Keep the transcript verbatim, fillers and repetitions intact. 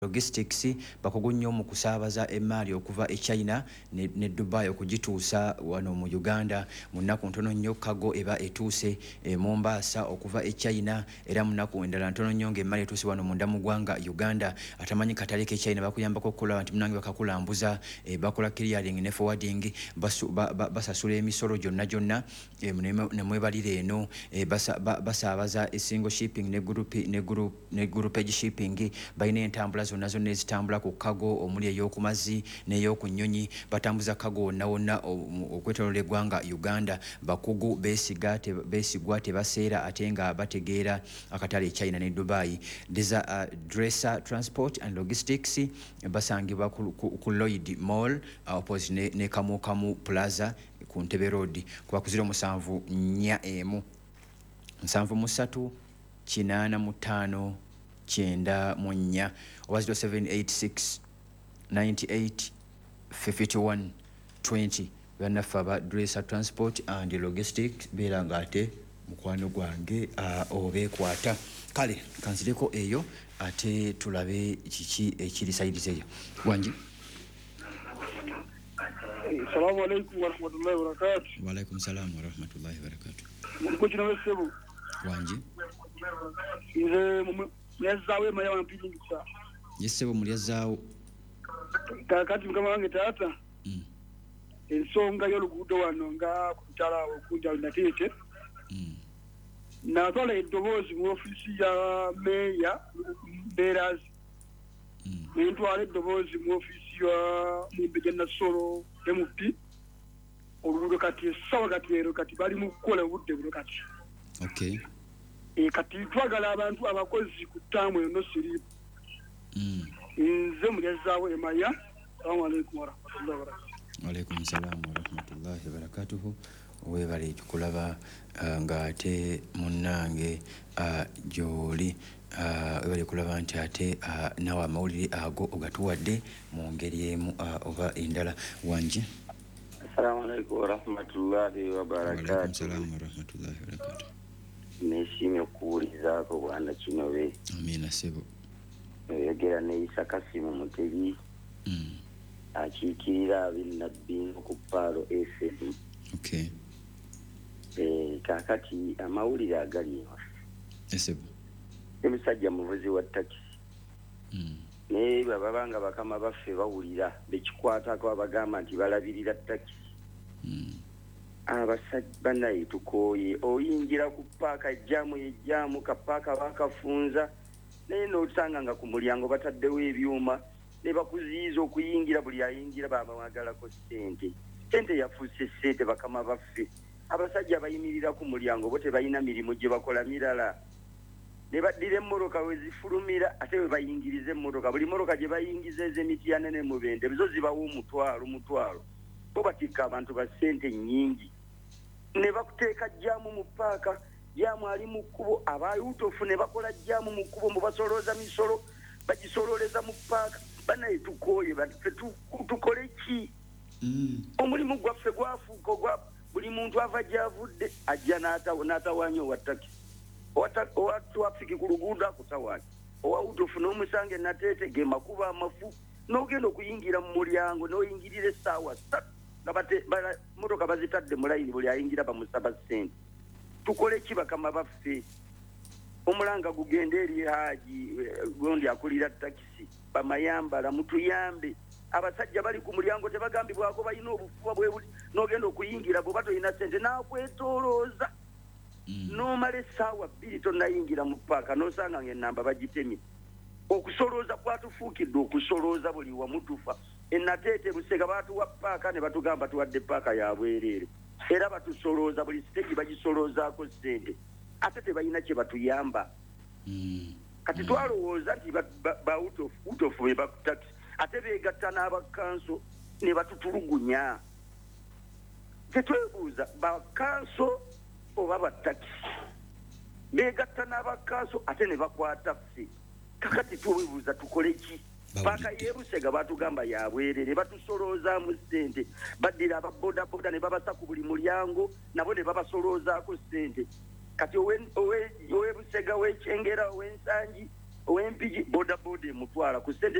Logistics bakugu nnyo mu kusaabaza emaali okuva e China ne, ne Dubai okugituusa wano mu Uganda. Mu nnaku ntono nnyo kago eba etuuse e Mombasa okuva e China, era mu nnaku endala ntono nnyo ng'emaali etuuse wano munda mu ggwanga Uganda. Atamanyi katale ke China bakuyambako okukola nti munange bakakulambuza e, bakola clearing ne forwarding basu, ba, ba, basasula emisolo gyonna gyonna e, ne mwebalire eno e, basa, ba, basaabaza e single shipping ne group ne group ne groupage shipping balina entambula zonna zonna ezitambula ku kago omuli ey'okumazzi n'ey'okunyonyi. Batambuza kago wonna wonna okwetooloola eggwanga Uganda. Bakugu beesiga te, beesigwa tebaseera ate nga bategeera akatale e China ne Dubai. Desa, uh, Dresser Transport and Logistics basangibwa ku, ku, ku Lloyd Mall uh, opposite ne, ne Kamu Kamu Plaza ku Ntebe Road kuba ku ziro musanvu nnya emu nsanvu mu ssatu kinaana mu ttaano kyenda mu nnya oba zero seven eight six nine eight five one two zero. Bannaffe aba Dresser Transport and Logistics beera ng'ate mukwano gwange uh, obeekwata. Kale kanzireko eyo ate tulabe kiki ekiri sayidize eyo. Wangi? Assalamu alaikum wa rahmatullahi wa barakatuh. Wa alaikum salam wa rahmatullahi wa barakatuh. Mukujina wesebu. Wangi? Nze myazawe maya wampili ngisa. Yesebo mulyazawo. Kakati mukama wange taata. Mm. Ensonga y'oluguudo wano nga kutala okujja Natete. Mm. Natwala eddoboozi mu ofisi ya meya Mberazi. Mm. Nentwala eddoboozi mu ofisi ya Mumbejja Nasolo M P. Oluguudo kati essawa kati ero kati bali mu kukola obudde buno kati. Okay. E kati twagala abantu abakozi ku ttaamu eno siriipu. Mm. Nze mulyazawo emaya. Assalamu alaikum wa rahmatullahi wa barakatuh. Wa alaikum salam wa rahmatullahi wa barakatuh. Weebale ekikulaba uh, ng'ate munnange uh, gy'oli uh, weebale kulaba nti ate uh, nawe amawulire ago ogatuwadde mu ngeri emu uh, oba endala. Wangi? Assalamu alaikum wa rahmatullahi wa barakatuh. Wa alaikum salam wa rahmatullahi wa barakatuh. Neshimye kuwulizaako bwana Kinobe. Amina sebo. Yogera ne Isa Kasimu Mutebi. Mm. Akiikirira ab'Nabbi ku Paalo F M. Okay. Eh, kakati amawulire agali esebo. Emisajja muvuzi wa taxi. Mm. Ne babanga bakama baffe bawulira bekikwatako abagamba nti balabirira taxi. Mm. Abasajja banaye tukoye oyingira ku paaka ejjamu ejjamu kapaaka bakafunza naye n'osanga nga ku mulyango bataddewo ebyuma ne bakuziyiza okuyingira buli ayingira babawagalako ssente. Ssente yafuuse ssente bakama baffe. Abasajja bayimirira ku mulyango bo tebalina mirimu gye bakola mirala. Ne baddira emmoroka we zifulumira ate we bayingiriza emmoroka. Buli mmoroka gye bayingiza ez'emiti yanene mu bende bizo zibawa omutwalo mutwalo. Bo batikka abantu ba ssente nnyingi. Ne bakuteeka jjaamu mu paaka, jjaamu ali mu kkubo, abayuutofu ne bakola jjaamu mu kkubo mu basolooza misolo, bagisololeza mu paaka. Banaye tukooye baffe tukole ki? Mm. Omulimu gwaffe gwafuuka gwa buli muntu ava gy'avudde ajja n'atawaanya owa takisi. Owa twafiki ku luguudo akutawaanya. Owa utofu n'omusanga Natete ge makuba amafu. N'ogenda okuyingira mu mulyango n'oyingirira essaawa ssatu nga bate motoka bazitadde mu layini buli ayingira bamusaba ssente. Tukole ki bakama baffe? Omulanga gugende eri Haji gondi akulira takisi bamayambala mutuyambe. Abasajja bali ku mulyango tebagambibwako balina obufuba bwe buli n'ogenda okuyingira bwe batoyina ssente n'akwetoolooza. Mm. N'omala essaawa bbiri tonnayingira mu paaka n'osanga ng'ennamba bagitemye. Okusolooza kwatufuukidde okusolooza buli wamutufa. Ennateete Busega baatuwa paaka ne batugamba tuwadde paaka ya bwereere. Era batusolooza buli siteegi bagisoloozaako ssente. Ate tebalina kye batuyamba. Mm. Kati twalowooza nti bautofu be bakutakisi. Ate beegatta n'abakanso ne batutulugunya. Tetwebuuza bakanso oba batakisi. Beegatta n'abakanso ate ne bakwata ffe. Kakati twebuuza tukole ki? Paaka y'e Busega batugamba ya bwerere batusoloozamu ssente. Baddira ababodaboda ne babasa ku buli mulyango nabo ne babasoloozaako ssente. Kati owe Busega w'Ekyengera ow'Ensangi ow'empigi bodaboda emutwala ku ssente